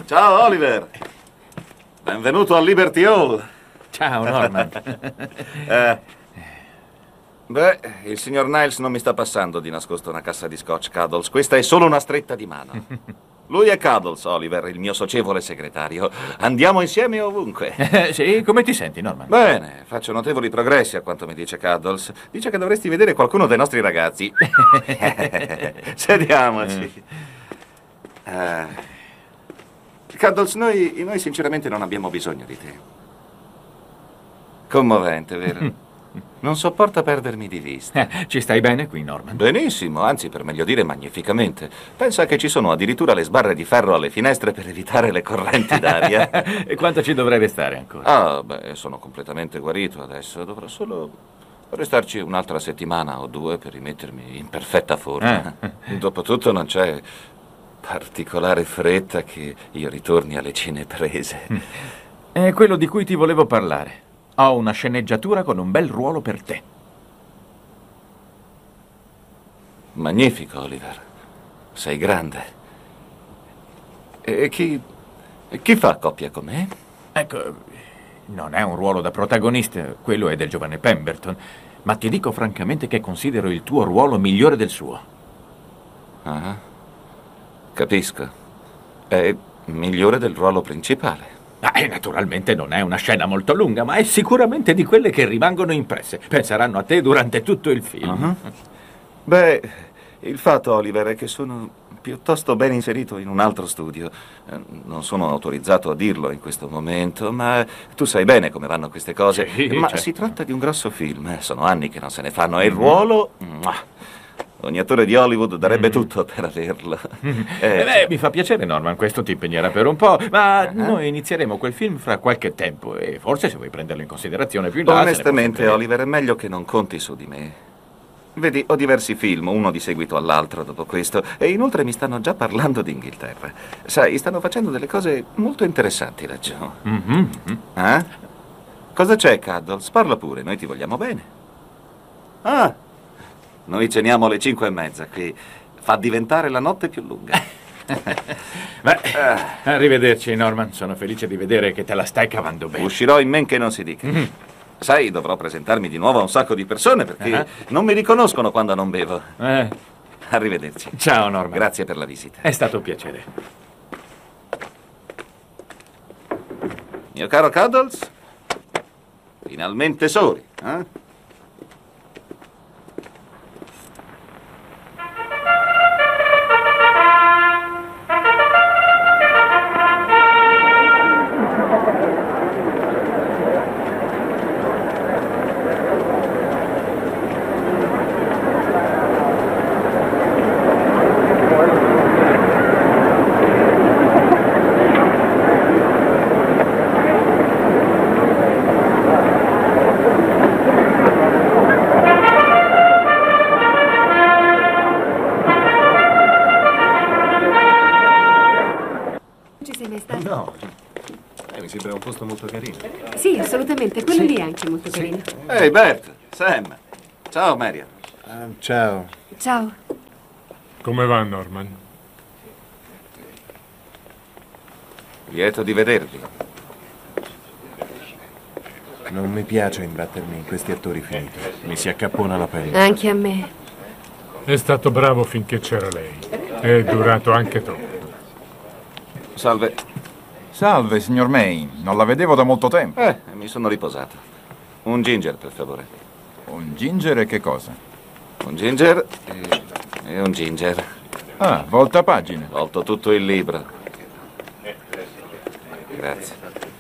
Ciao Oliver. Benvenuto al Liberty Hall. Ciao Norman. Il signor Niles non mi sta passando di nascosto una cassa di scotch, Cuddles. Questa è solo una stretta di mano. Lui è Cuddles, Oliver, il mio socievole segretario. Andiamo insieme ovunque. Sì, come ti senti, Norman? Bene, faccio notevoli progressi a quanto mi dice Cuddles. Dice che dovresti vedere qualcuno dei nostri ragazzi. Sediamoci. Cuddles, noi sinceramente non abbiamo bisogno di te. Commovente, vero? Non sopporta perdermi di vista. Ci stai bene qui, Norman? Benissimo, anzi, per meglio dire, magnificamente. Pensa che ci sono addirittura le sbarre di ferro alle finestre per evitare le correnti d'aria. E quanto ci dovrei restare ancora? Ah, beh, sono completamente guarito adesso. Dovrò solo restarci un'altra settimana o due per rimettermi in perfetta forma. Dopotutto non c'è particolare fretta che io ritorni alle cineprese. È quello di cui ti volevo parlare. Ho una sceneggiatura con un bel ruolo per te. Magnifico, Oliver. Sei grande. E chi fa coppia con me? Ecco, non è un ruolo da protagonista, quello è del giovane Pemberton, ma ti dico francamente che considero il tuo ruolo migliore del suo. Ah, capisco. È migliore del ruolo principale. Naturalmente non è una scena molto lunga, ma è sicuramente di quelle che rimangono impresse. Penseranno a te durante tutto il film. Beh, il fatto, Oliver, è che sono piuttosto ben inserito in un altro studio. Non sono autorizzato a dirlo in questo momento, ma tu sai bene come vanno queste cose. Sì, ma certo. Si tratta di un grosso film, sono anni che non se ne fanno. E il ruolo... Ogni attore di Hollywood darebbe tutto per averlo. Mi fa piacere, Norman, questo ti impegnerà per un po', ma noi inizieremo quel film fra qualche tempo e forse se vuoi prenderlo in considerazione più in là... Onestamente, Oliver, è meglio che non conti su di me. Vedi, ho diversi film, uno di seguito all'altro dopo questo, e inoltre mi stanno già parlando d'Inghilterra. Sai, stanno facendo delle cose molto interessanti laggiù. Cosa c'è, Cuddles? Parla pure, noi ti vogliamo bene. Noi ceniamo alle 5:30 qui. Fa diventare la notte più lunga. Arrivederci, Norman. Sono felice di vedere che te la stai cavando bene. Uscirò in men che non si dica. Sai, dovrò presentarmi di nuovo a un sacco di persone perché non mi riconoscono quando non bevo. Arrivederci. Ciao, Norman. Grazie per la visita. È stato un piacere. Mio caro Cuddles, finalmente soli, Mi sembra un posto molto carino. Sì, assolutamente. Quello lì è anche molto carino. Ehi, Bert, Sam. Ciao, Marian. Ciao. Ciao. Come va, Norman? Lieto di vedervi. Non mi piace imbattermi in questi attori finiti. Mi si accappona la pelle. Anche a me. È stato bravo finché c'era lei. È durato anche troppo. Salve. Salve, signor May. Non la vedevo da molto tempo. Mi sono riposato. Un ginger, per favore. Un ginger e che cosa? Un ginger e un ginger. Ah, volta pagine. Volto tutto il libro. Grazie.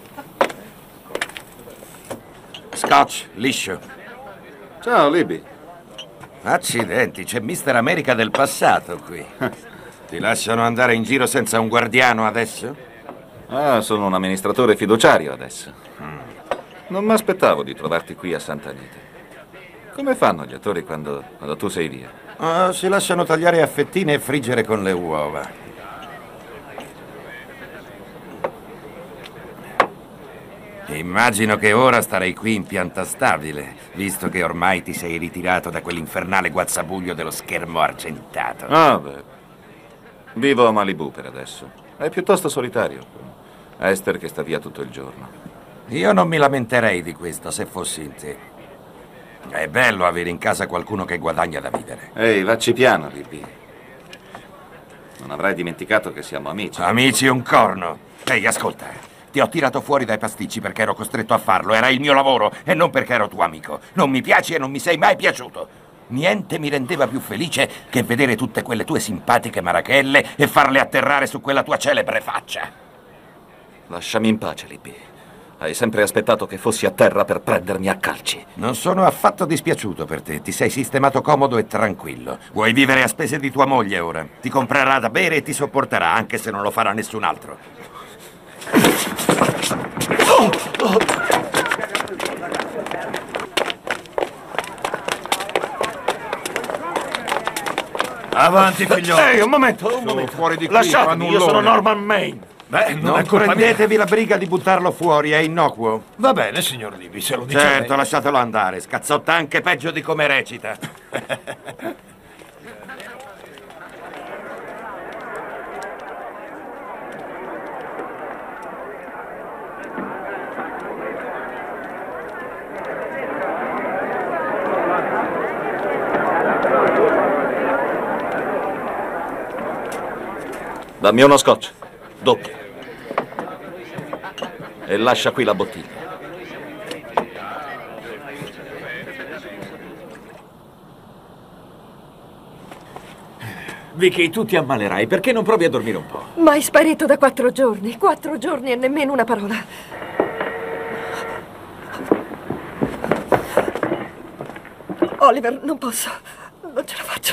Scotch, liscio. Ciao, Libby. Accidenti, c'è Mister America del passato qui. Ti lasciano andare in giro senza un guardiano adesso? Sono un amministratore fiduciario adesso. Non mi aspettavo di trovarti qui a Sant'Anita. Come fanno gli attori quando tu sei via? Si lasciano tagliare a fettine e friggere con le uova. Immagino che ora starei qui in pianta stabile, visto che ormai ti sei ritirato da quell'infernale guazzabuglio dello schermo argentato. Beh. Vivo a Malibu per adesso. È piuttosto solitario. Esther che sta via tutto il giorno. Io non mi lamenterei di questo se fossi in te. È bello avere in casa qualcuno che guadagna da vivere. Ehi, vacci piano, Libby. Non avrai dimenticato che siamo amici. Amici un corno. Ehi, ascolta. Ti ho tirato fuori dai pasticci perché ero costretto a farlo. Era il mio lavoro e non perché ero tuo amico. Non mi piaci e non mi sei mai piaciuto. Niente mi rendeva più felice che vedere tutte quelle tue simpatiche marachelle e farle atterrare su quella tua celebre faccia. Lasciami in pace, Libby. Hai sempre aspettato che fossi a terra per prendermi a calci. Non sono affatto dispiaciuto per te. Ti sei sistemato comodo e tranquillo. Vuoi vivere a spese di tua moglie ora? Ti comprerà da bere e ti sopporterà, anche se non lo farà nessun altro. Avanti, figliolo. Ehi, un momento. Fuori di qui, Lasciatemi, io sono fannullone. Norman Maine. Beh, Non prendetevi la briga di buttarlo fuori, è innocuo. Va bene, signor Libby, se lo dice Certo, lei. lasciatelo andare. Scazzotta anche peggio di come recita. Dammi uno scotch. Doppio. E lascia qui la bottiglia. Vicky, tu ti ammalerai. Perché non provi a dormire un po'? Ma è sparito da 4 giorni. 4 giorni e nemmeno una parola. Oliver, non posso. Non ce la faccio.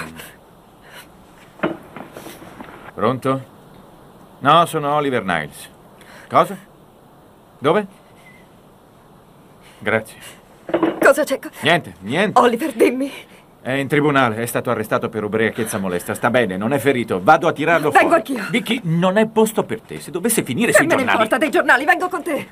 Pronto? No, sono Oliver Niles. Cosa? Dove? Grazie. Cosa c'è? Niente. Oliver, dimmi. È in tribunale, è stato arrestato per ubriachezza molesta. Sta bene, non è ferito. Vado a tirarlo fuori. Vengo anch'io. Vicky, non è posto per te. Se dovesse finire Che sui me ne giornali... importa dei giornali? Vengo con te.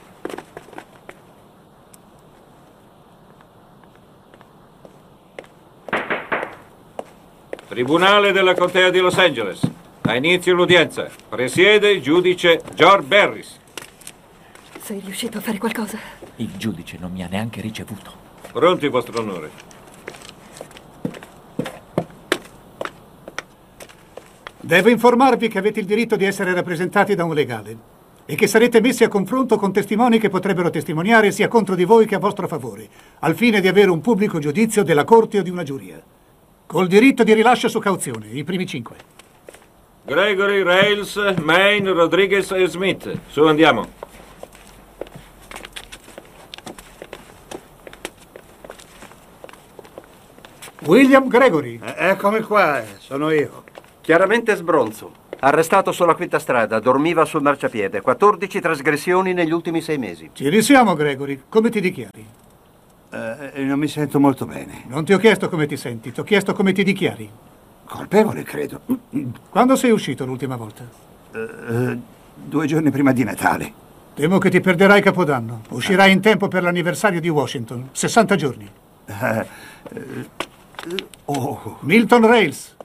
Tribunale della Contea di Los Angeles. Ha inizio l'udienza. Presiede il giudice George Barris. Sei riuscito a fare qualcosa? Il giudice non mi ha neanche ricevuto. Pronti, vostro onore. Devo informarvi che avete il diritto di essere rappresentati da un legale e che sarete messi a confronto con testimoni che potrebbero testimoniare sia contro di voi che a vostro favore, al fine di avere un pubblico giudizio della corte o di una giuria. Col diritto di rilascio su cauzione, i primi 5. Gregory, Rails, Maine, Rodriguez e Smith. Su, andiamo. William Gregory. Eccomi qua, sono io. Chiaramente sbronzo. Arrestato sulla quinta strada, dormiva sul marciapiede. 14 trasgressioni negli ultimi 6 mesi. Ci risiamo, Gregory. Come ti dichiari? Non mi sento molto bene. Non ti ho chiesto come ti senti, ti ho chiesto come ti dichiari. Colpevole, credo. Quando sei uscito l'ultima volta? 2 giorni prima di Natale. Temo che ti perderai Capodanno. Uscirai in tempo per l'anniversario di Washington. 60 giorni. Milton Rails.